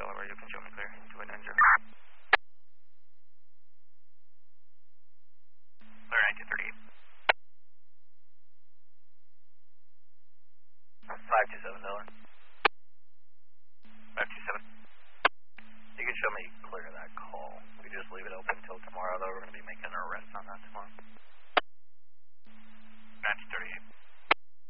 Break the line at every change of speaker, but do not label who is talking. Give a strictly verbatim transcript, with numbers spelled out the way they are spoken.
Delaware, you can show me clear. two eight nine zero. Clear nineteen thirty-eight. five two seven Delaware.